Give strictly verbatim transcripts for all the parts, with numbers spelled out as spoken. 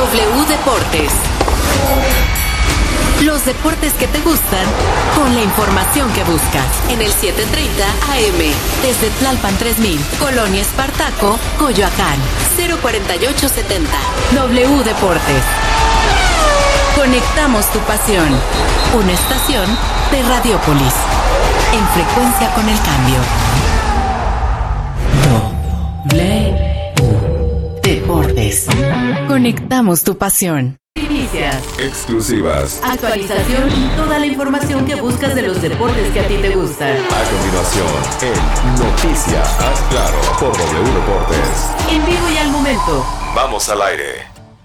W Deportes. Los deportes que te gustan con la información que buscas en el setecientos treinta A M desde Tlalpan tres mil, Colonia Espartaco, Coyoacán, cero cuarenta y ocho setenta. W Deportes. Conectamos tu pasión. Una estación de Radiópolis. En frecuencia con el cambio. W Deportes. Conectamos tu pasión. Noticias, exclusivas, actualización y toda la información que buscas de los deportes que a ti te gustan. A continuación, en Noticias Haz Claro por W Deportes. En vivo y al momento. Vamos al aire.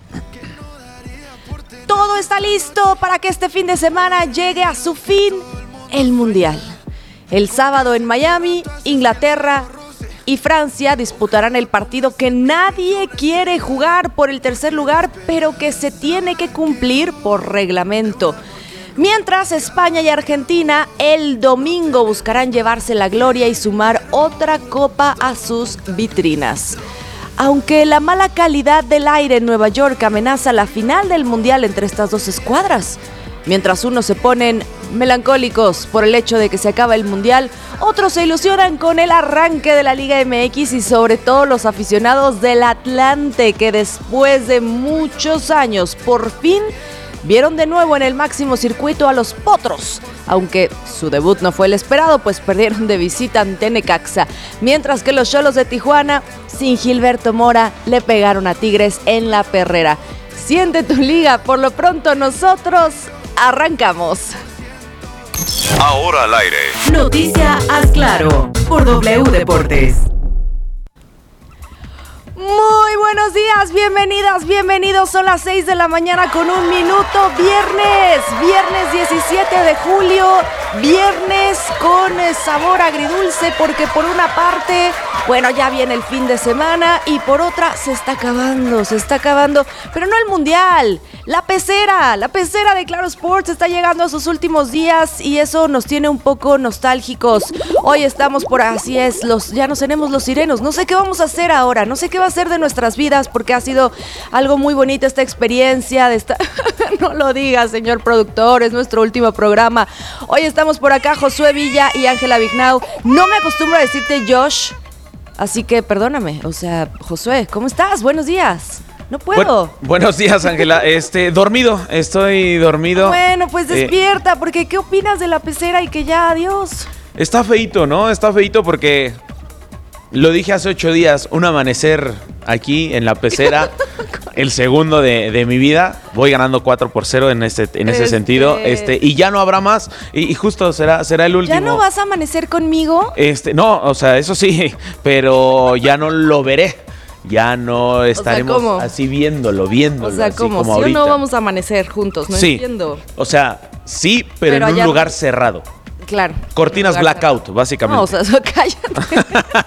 Todo está listo para que este fin de semana llegue a su fin el Mundial. El sábado en Miami, Inglaterra y Francia disputarán el partido que nadie quiere jugar por el tercer lugar, pero que se tiene que cumplir por reglamento. Mientras España y Argentina el domingo buscarán llevarse la gloria y sumar otra copa a sus vitrinas. Aunque la mala calidad del aire en Nueva York amenaza la final del Mundial entre estas dos escuadras, mientras unos se ponen melancólicos por el hecho de que se acaba el Mundial, otros se ilusionan con el arranque de la Liga M X y sobre todo los aficionados del Atlante que después de muchos años por fin vieron de nuevo en el máximo circuito a los Potros, aunque su debut no fue el esperado, pues perdieron de visita ante Necaxa, mientras que los Xolos de Tijuana, sin Gilberto Mora, le pegaron a Tigres en la perrera. Siente tu liga, por lo pronto nosotros arrancamos. Ahora al aire. Noticia Haz Claro por W Deportes. Muy buenos días, bienvenidas, bienvenidos. Son las seis de la mañana con un minuto. Viernes, viernes diecisiete de julio. Viernes con sabor agridulce porque por una parte, bueno, ya viene el fin de semana y por otra se está acabando, se está acabando, pero no el Mundial. La pecera, la pecera de Claro Sports está llegando a sus últimos días y eso nos tiene un poco nostálgicos. Hoy estamos por así es, los, ya nos tenemos los sirenos. No sé qué vamos a hacer ahora, no sé qué va a ser de nuestras vidas porque ha sido algo muy bonito esta experiencia de esta... No lo digas, señor productor, es nuestro último programa. Hoy estamos por acá Josué Villa y Ángela Vignau. No me acostumbro a decirte Josh, así que perdóname. O sea, Josué, ¿cómo estás? Buenos días. No puedo. Bu- buenos días, Ángela. Este, dormido, estoy dormido. Bueno, pues Eh, despierta, porque ¿qué opinas de la pecera y que ya, adiós? Está feíto, ¿no? Está feíto porque lo dije hace ocho días, un amanecer aquí en la pecera, el segundo de, de mi vida. Voy ganando cuatro por cero en ese, en ese Este... sentido. Este, y ya no habrá más. Y, y justo será, será el último. ¿Ya no vas a amanecer conmigo? Este, no, o sea, eso sí, pero ya no lo veré. Ya no estaremos ¿cómo? así viéndolo, viéndolo. O sea, así ¿cómo? como ¿Sí o ahorita. no vamos a amanecer juntos? No Sí. entiendo. O sea, sí, pero, Pero en un allá- lugar cerrado. Claro. Cortinas Lugar blackout, cerrado. básicamente. No, o sea, eso, cállate.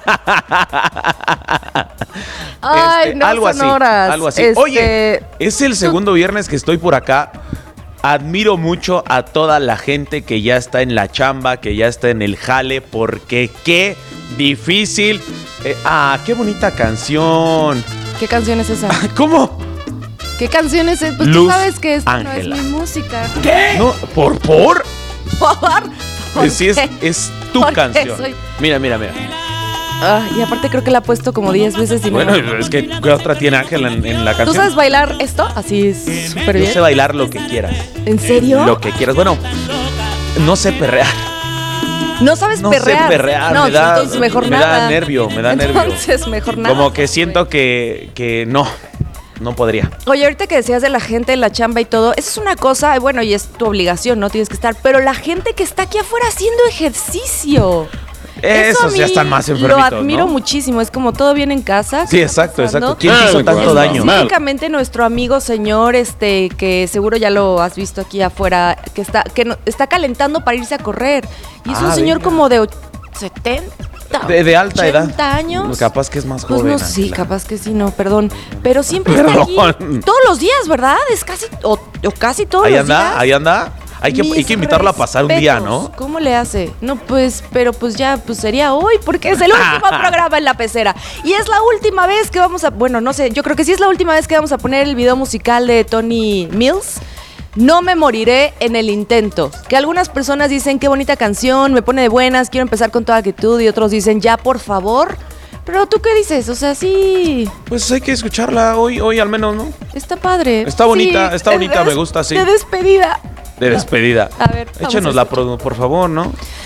Ay, Este, no, algo sonoras. así, algo así. Este, Oye, es el segundo viernes que estoy por acá. Admiro mucho a toda la gente que ya está en la chamba, que ya está en el jale, porque qué difícil. Eh, ah, qué bonita canción. ¿Qué canción es esa? ¿Cómo? ¿Qué canción es esa? Pues Luz tú sabes que esta Ángela. no es mi música. ¿Qué? No, por por. ¿Por? ¿Por Eh, sí, es, qué? es tu ¿Por qué canción. soy- Mira, mira, mira. Ah, y aparte creo que la he puesto como diez veces y no. Bueno, es que ¿qué otra tiene Ángela en, en la ¿Tú canción? sabes bailar esto? Así es súper Yo bien. sé bailar lo que quieras. ¿En serio? Lo que quieras. Bueno, no sé perrear. ¿No sabes No perrear? sé perrear. No, me da, entonces mejor me nada. da nervio, me da nervio. Entonces mejor nada. Como que siento que, que no, no podría. Oye, ahorita que decías de la gente en la chamba y todo, eso es una cosa, bueno, y es tu obligación, no tienes que estar, pero la gente que está aquí afuera haciendo ejercicio. Eso a Esos ya mí están más enfermitos, Lo admiro ¿no? muchísimo, es como todo bien en casa. Sí, ¿qué está exacto, pasando? exacto. ¿Quién te hizo tanto daño? Específicamente nuestro amigo señor, este, que seguro ya lo has visto aquí afuera, que está, que no- está calentando para irse a correr. Y es Ah, un señor venga. como de och- setenta. De, de alta edad. ochenta años. Capaz que es más Pues joven. no, sí, Ángela. capaz que sí, no, perdón. Pero siempre está Perdón. aquí todos los días, ¿verdad? Es casi, o, o casi todos Ahí los anda, días. ahí anda. Hay que, hay que invitarla a pasar un día, ¿no? ¿Cómo le hace? No, pues, pero pues ya, pues sería hoy, porque es el último programa en La Pecera. Y es la última vez que vamos a, bueno, no sé, yo creo que sí es la última vez que vamos a poner el video musical de Tony Mills. No me moriré en el intento. Que algunas personas dicen, qué bonita canción, me pone de buenas, quiero empezar con toda actitud. Y otros dicen, ya, por favor. Pero ¿tú qué dices? O sea, sí. Pues hay que escucharla hoy, hoy al menos, ¿no? Está padre. Está bonita, sí, está bonita, de, me gusta, sí. De despedida. De despedida. A ver, échenosla, por, por favor, ¿no?